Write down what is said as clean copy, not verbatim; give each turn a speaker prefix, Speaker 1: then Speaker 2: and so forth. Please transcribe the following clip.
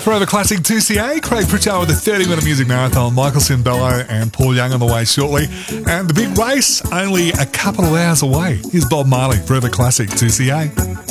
Speaker 1: Forever Classic 2CA. Craig Pritchard with the 30-minute music marathon. Michael Cimbello and Paul Young on the way shortly. And the big race only a couple of hours away. Here's Bob Marley, Forever Classic 2CA.